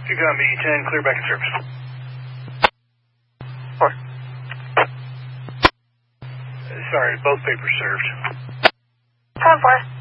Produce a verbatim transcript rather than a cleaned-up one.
You got me, ten, clear back in service. Four. Sorry, both papers served. ten four.